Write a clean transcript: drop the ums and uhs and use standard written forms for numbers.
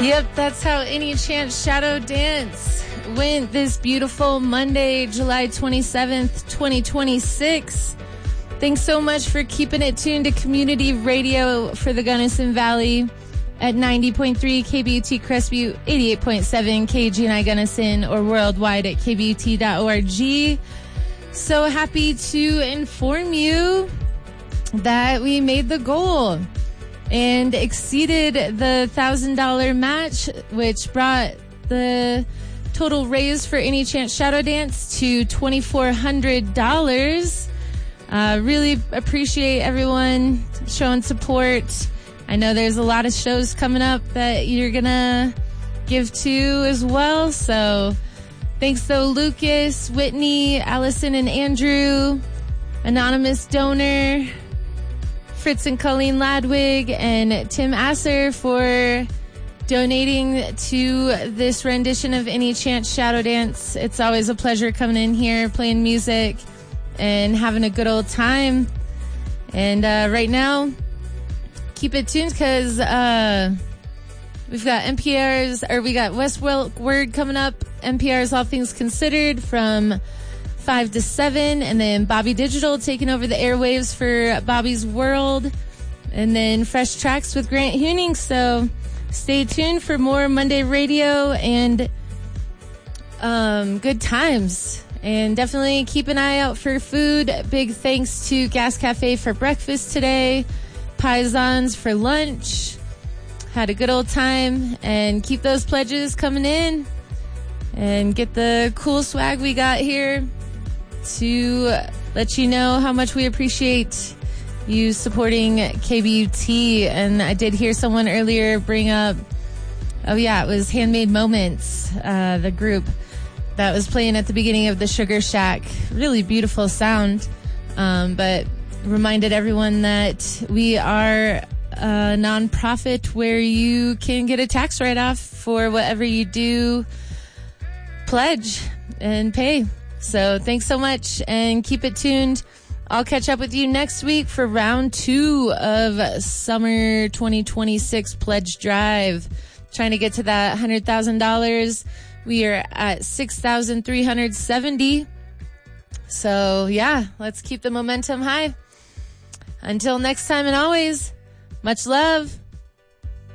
Yep, that's how Any Chance Shadow Dance went this beautiful Monday, July 27th, 2026. Thanks so much for keeping it tuned to community radio for the Gunnison Valley at 90.3 KBUT Crestview, 88.7 KGNI Gunnison, or worldwide at kbut.org. So happy to inform you that we made the goal and exceeded the $1,000 match, which brought the total raise for Any Chance Shadow Dance to $2,400. Really appreciate everyone showing support. I know there's a lot of shows coming up that you're gonna give to as well. So thanks though, Lucas, Whitney, Allison and Andrew, anonymous donor, Fritz and Colleen Ladwig, and Tim Asser for donating to this rendition of Any Chance Shadow Dance. It's always a pleasure coming in here, playing music, and having a good old time. And right now, keep it tuned because we've got we got Westward coming up, NPR's All Things Considered from 5 to 7, and then Bobby Digital taking over the airwaves for Bobby's World, and then Fresh Tracks with Grant Huning. So stay tuned for more Monday radio and good times. And definitely keep an eye out for food. Big thanks to Gas Cafe for breakfast today, Paisans for lunch. Had a good old time, and keep those pledges coming in and get the cool swag we got here to let you know how much we appreciate you supporting KBUT. And I did hear someone earlier bring up, it was Handmade Moments, the group that was playing at the beginning of the Sugar Shack. Really beautiful sound, but reminded everyone that we are a nonprofit where you can get a tax write-off for whatever you do pledge and pay. So thanks so much, and keep it tuned. I'll catch up with you next week for round 2 of Summer 2026 Pledge Drive. Trying to get to that $100,000. We are at 6,370. So yeah, let's keep the momentum high. Until next time, and always, much love.